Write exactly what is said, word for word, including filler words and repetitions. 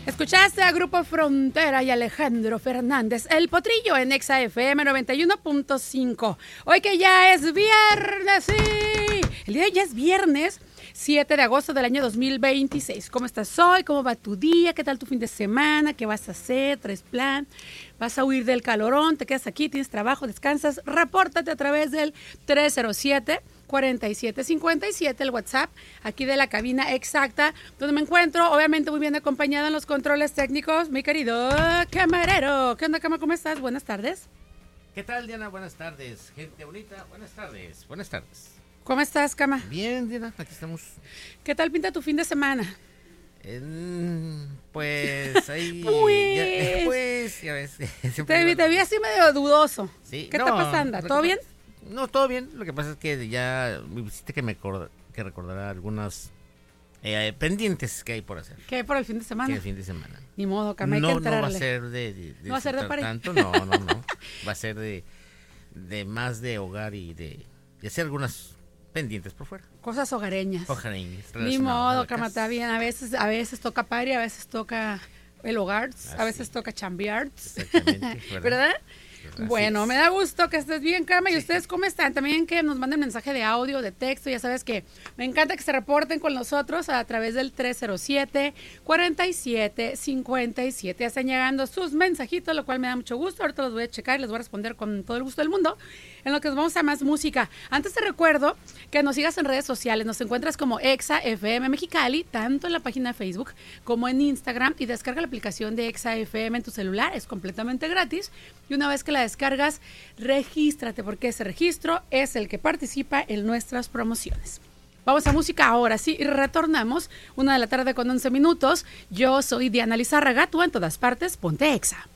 Escuchaste a Grupo Frontera y Alejandro Fernández, El Potrillo en Exa F M noventa y uno punto cinco. Hoy que ya es viernes, sí. El día de hoy ya es viernes, siete de agosto del año dos mil veintiséis. ¿Cómo estás hoy? ¿Cómo va tu día? ¿Qué tal tu fin de semana? ¿Qué vas a hacer? ¿Traes plan? ¿Vas a huir del calorón? ¿Te quedas aquí? ¿Tienes trabajo? ¿Descansas? Repórtate a través del tres cero siete, cuarenta y siete cincuenta y siete, el WhatsApp aquí de la cabina exacta, donde me encuentro, obviamente muy bien acompañada en los controles técnicos, mi querido camarero. ¿Qué onda, Cama? ¿Cómo estás? Buenas tardes. ¿Qué tal, Diana? Buenas tardes. Gente bonita, buenas tardes. Buenas tardes. ¿Cómo estás, Cama? Bien, Diana, aquí estamos. ¿Qué tal pinta tu fin de semana? En, pues ahí. Pues, ya, pues, ya ves. Te vi, te vi así medio dudoso. Sí, ¿Qué no, está pasando? ¿Todo bien? No, todo bien. Lo que pasa es que ya me hiciste que me acorda, que recordará algunas eh, pendientes que hay por hacer. ¿Qué por el fin de semana? Que el fin de semana. Ni modo, Cama, hay no, que entrarle. No va a ser de, de, de ¿No va a ser de pareja? tanto, no, no, no. Va a ser de, de más de hogar y de, de hacer algunas pendientes por fuera. Cosas hogareñas. Hogareñas. Ni modo, Cama, está bien. A veces, a veces toca party, a veces toca el hogar, Ah, a veces sí. toca chambear. Exactamente, ¿verdad? ¿Verdad? Así Bueno, es. me da gusto que estés bien, Cama. ¿Y Sí. ustedes cómo están? También que nos manden mensaje de audio, de texto. Ya sabes que me encanta que se reporten con nosotros a través del tres cero siete, cuarenta y siete cincuenta y siete. Ya están llegando sus mensajitos, lo cual me da mucho gusto. Ahorita los voy a checar y les voy a responder con todo el gusto del mundo. En lo que nos vamos a más música. Antes te recuerdo que nos sigas en redes sociales. Nos encuentras como Exa F M Mexicali, tanto en la página de Facebook como en Instagram. Y descarga la aplicación de Exa F M en tu celular. Es completamente gratis. Y una vez que la descargas, regístrate, porque ese registro es el que participa en nuestras promociones. Vamos a música ahora, sí, y retornamos. Una de la tarde con once minutos. Yo soy Diana Lizárraga, tú en todas partes, ponte Exa.